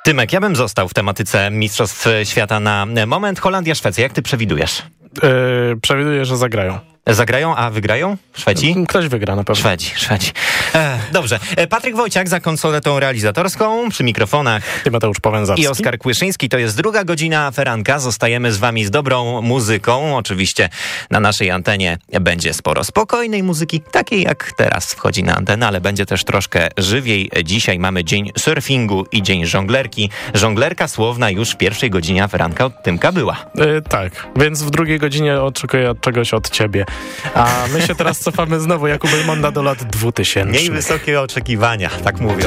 Tymek, ja bym został w tematyce Mistrzostw Świata na moment. Holandia, Szwecja, jak ty przewidujesz? Przewiduję, że zagrają. Zagrają, a wygrają? Szwedzi? Ktoś wygra na pewno. Szwedzi. Dobrze. Patryk Wojciak za konsoletą realizatorską, przy mikrofonach Mateusz Powęzarski i Oskar Kłyszyński. To jest druga godzina Feranka. Zostajemy z wami z dobrą muzyką. Oczywiście na naszej antenie będzie sporo spokojnej muzyki, takiej jak teraz wchodzi na antenę, ale będzie też troszkę żywiej. Dzisiaj mamy dzień surfingu i dzień żonglerki. Żonglerka słowna już w pierwszej godzinie Feranka od Tymka była. Tak, więc w drugiej godzinie oczekuję czegoś od ciebie. A my się teraz cofamy znowu, Jakub Elmonda, do lat 2000. Miej wysokie oczekiwania, tak mówią.